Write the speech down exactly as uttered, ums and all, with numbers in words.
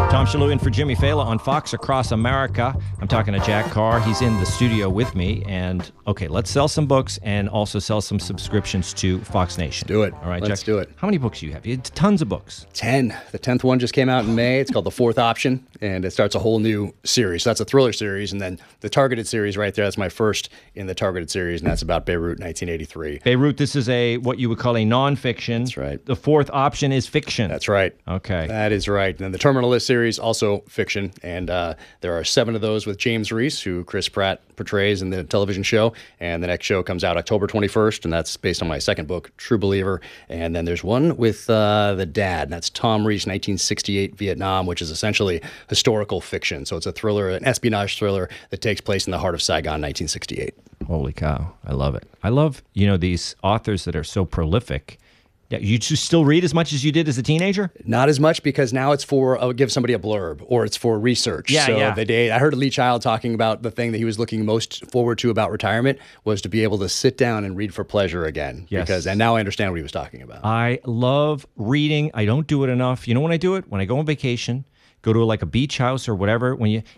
Tom Shalhoub in for Jimmy Fallon on Fox Across America. I'm talking to Jack Carr. He's in the studio with me. And, okay, let's sell some books and also sell some subscriptions to Fox Nation. Do it. All right, Let's Jack? do it. How many books do you have? You had tons of books. Ten. The tenth one just came out in May. It's called The Fourth Option, and it starts a whole new series. So that's a thriller series, and then the Targeted series right there, that's my first in the Targeted series, and that's about Beirut, nineteen eighty-three. Beirut, this is a what you would call a nonfiction. That's right. The Fourth Option is fiction. That's right. Okay. That is right. And then the Terminal List series, also fiction, and uh, there are seven of those with James Reese, who Chris Pratt portrays in the television show, and the next show comes out October twenty-first, and that's based on my second book, True Believer. And then there's one with uh, the dad, and that's Tom Reese, nineteen sixty-eight Vietnam, which is essentially historical fiction. So it's a thriller, an espionage thriller that takes place in the heart of Saigon, nineteen sixty-eight. Holy cow. I love it. I love, you know, these authors that are so prolific. Yeah, you just still read as much as you did as a teenager? Not as much, because now it's for uh, give somebody a blurb, or it's for research. Yeah, so yeah. the day I heard Lee Child talking about the thing that he was looking most forward to about retirement was to be able to sit down and read for pleasure again. Yes. Because and now I understand what he was talking about. I love reading. I don't do it enough. You know when I do it? When I go on vacation, go to like a beach house or whatever, when you